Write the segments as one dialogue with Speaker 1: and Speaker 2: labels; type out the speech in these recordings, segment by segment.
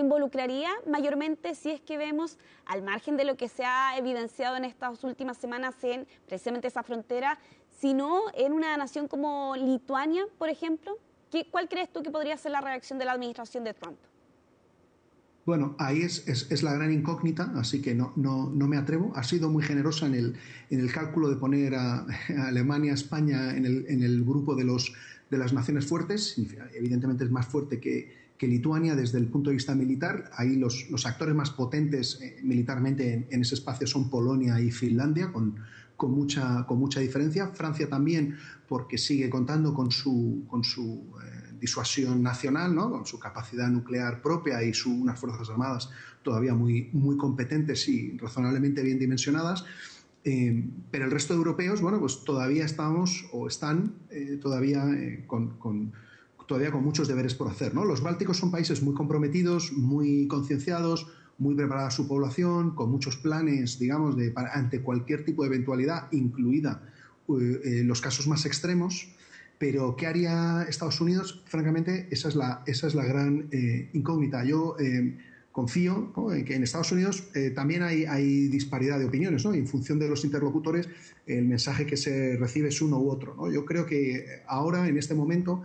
Speaker 1: involucraría mayormente si es que vemos, al margen de lo que se ha evidenciado en estas últimas semanas en precisamente esa frontera, sino en una nación como Lituania, por ejemplo? ¿Cuál crees tú que podría ser la reacción de la administración de Trump?
Speaker 2: Bueno, ahí es la gran incógnita, así que no me atrevo. Ha sido muy generosa en el cálculo de poner a Alemania, España en el grupo de las naciones fuertes. Evidentemente es más fuerte que Lituania desde el punto de vista militar. Ahí los actores más potentes militarmente en ese espacio son Polonia y Finlandia, con mucha diferencia. Francia también, porque sigue contando con su disuasión nacional, ¿no? Con su capacidad nuclear propia y unas fuerzas armadas todavía muy muy competentes y razonablemente bien dimensionadas. Pero el resto de europeos, bueno, pues todavía estamos o están todavía con muchos deberes por hacer, ¿no? Los bálticos son países muy comprometidos, muy concienciados, muy preparada su población, con muchos planes, digamos, ante cualquier tipo de eventualidad, incluida los casos más extremos. Pero ¿qué haría Estados Unidos? Francamente, esa es la gran incógnita. Yo confío, ¿no?, en que en Estados Unidos también hay disparidad de opiniones, ¿no? Y en función de los interlocutores, el mensaje que se recibe es uno u otro, ¿no? Yo creo que ahora, en este momento,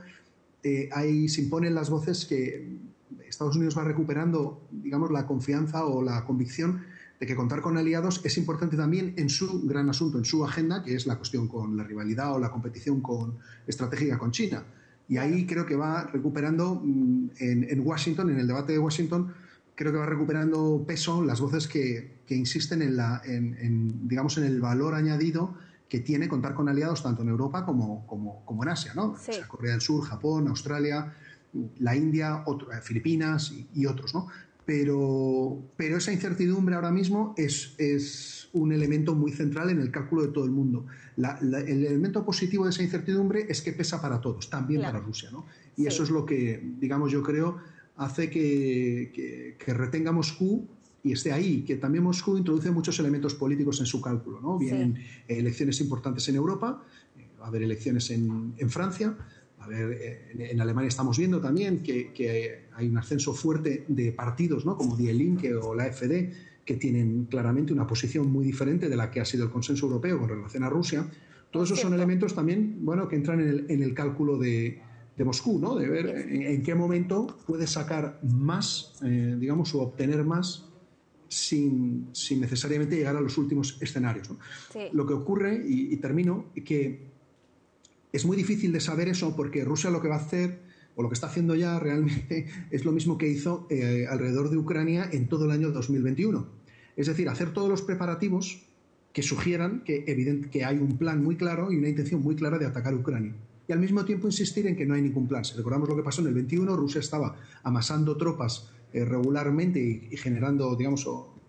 Speaker 2: se imponen las voces que Estados Unidos va recuperando, digamos, la confianza o la convicción de que contar con aliados es importante también en su gran asunto, en su agenda, que es la cuestión con la rivalidad o la competición estratégica con China. Y ahí creo que va recuperando en Washington, en el debate de Washington, creo que va recuperando peso las voces que insisten digamos, en el valor añadido que tiene contar con aliados tanto en Europa como en Asia, ¿no?
Speaker 1: Sí.
Speaker 2: O sea, Corea del Sur, Japón, Australia, la India, Filipinas y otros, ¿no? Pero esa incertidumbre ahora mismo es un elemento muy central en el cálculo de todo el mundo. El elemento positivo de esa incertidumbre es que pesa para todos, también para Rusia, ¿no? Y eso es lo que, digamos, yo creo, hace que retenga Moscú y esté ahí, que también Moscú introduce muchos elementos políticos en su cálculo, ¿no? Vienen elecciones importantes en Europa, va a haber elecciones en Francia. A ver, en Alemania estamos viendo también que hay un ascenso fuerte de partidos, ¿no?, como Die Linke o la AfD, que tienen claramente una posición muy diferente de la que ha sido el consenso europeo con relación a Rusia. Todos esos son elementos también, bueno, que entran en el cálculo de Moscú, ¿no?, de ver en qué momento puede sacar más, digamos, o obtener más sin necesariamente llegar a los últimos escenarios, ¿no? Lo que ocurre, y termino, que es muy difícil de saber eso porque Rusia lo que va a hacer, o lo que está haciendo ya realmente, es lo mismo que hizo alrededor de Ucrania en todo el año 2021. Es decir, hacer todos los preparativos que sugieran que hay un plan muy claro y una intención muy clara de atacar Ucrania. Y al mismo tiempo insistir en que no hay ningún plan. Si recordamos lo que pasó en el 21, Rusia estaba amasando tropas regularmente y generando, digamos,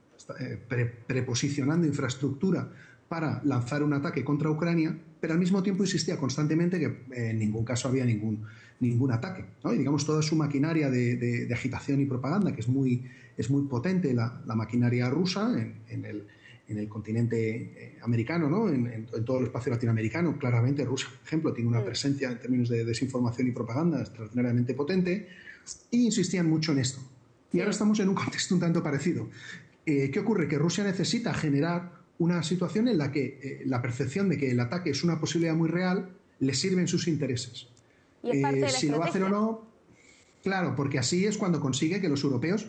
Speaker 2: preposicionando infraestructura para lanzar un ataque contra Ucrania, pero al mismo tiempo insistía constantemente que en ningún caso había ningún ataque, ¿no? Y digamos, toda su maquinaria de agitación y propaganda, que es muy potente, la maquinaria rusa en el continente americano, ¿no? En todo el espacio latinoamericano. Claramente Rusia, por ejemplo, tiene una presencia en términos de desinformación y propaganda extraordinariamente potente, y insistían mucho en esto. Y ahora estamos en un contexto un tanto parecido. ¿Qué ocurre? Que Rusia necesita generar una situación en la que la percepción de que el ataque es una posibilidad muy real le sirven sus intereses.
Speaker 1: ¿Y es parte de la
Speaker 2: si lo va a hacer o no, claro, porque así es cuando consigue que los europeos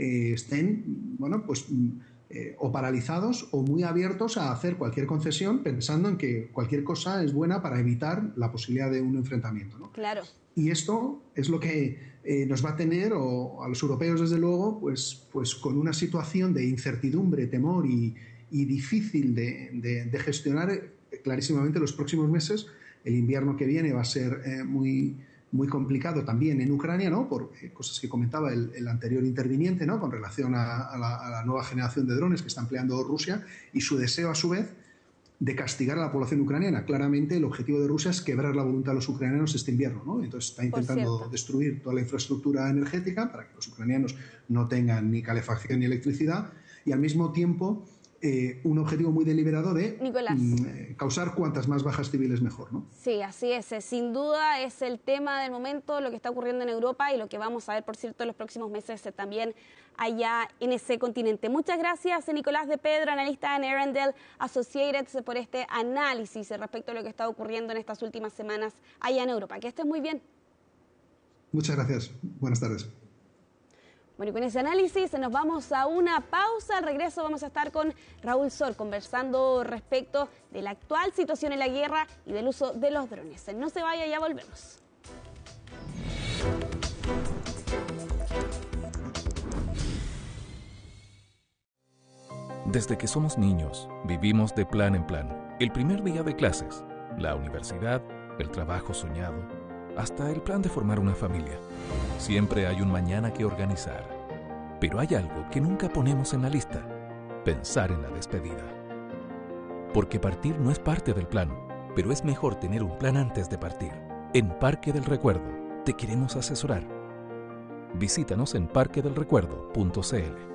Speaker 2: estén, bueno, pues o paralizados o muy abiertos a hacer cualquier concesión, pensando en que cualquier cosa es buena para evitar la posibilidad de un enfrentamiento, ¿no?
Speaker 1: Claro.
Speaker 2: Y esto es lo que nos va a tener, o a los europeos desde luego, pues con una situación de incertidumbre, temor y difícil de gestionar clarísimamente los próximos meses. El invierno que viene va a ser muy complicado también en Ucrania, ¿no?, por cosas que comentaba el anterior interviniente, ¿no?, con relación a la nueva generación de drones que está empleando Rusia y su deseo a su vez de castigar a la población ucraniana. Claramente el objetivo de Rusia es quebrar la voluntad de los ucranianos este invierno, ¿no? Entonces está intentando destruir toda la infraestructura energética para que los ucranianos no tengan ni calefacción ni electricidad, y al mismo tiempo un objetivo muy deliberado de
Speaker 1: Nicolás.
Speaker 2: Causar cuantas más bajas civiles mejor, ¿no?
Speaker 1: Sí, así es. Sin duda es el tema del momento, lo que está ocurriendo en Europa y lo que vamos a ver, por cierto, en los próximos meses también allá en ese continente. Muchas gracias, Nicolás de Pedro, analista en Arendelle Associates, por este análisis respecto a lo que está ocurriendo en estas últimas semanas allá en Europa. Que estés muy bien.
Speaker 2: Muchas gracias. Buenas tardes.
Speaker 1: Bueno, y con ese análisis nos vamos a una pausa. Al regreso vamos a estar con Raúl Sor conversando respecto de la actual situación en la guerra y del uso de los drones. No se vaya, ya volvemos.
Speaker 3: Desde que somos niños, vivimos de plan en plan. El primer día de clases, la universidad, el trabajo soñado, hasta el plan de formar una familia. Siempre hay un mañana que organizar. Pero hay algo que nunca ponemos en la lista: pensar en la despedida. Porque partir no es parte del plan, pero es mejor tener un plan antes de partir. En Parque del Recuerdo te queremos asesorar. Visítanos en parquedelrecuerdo.cl.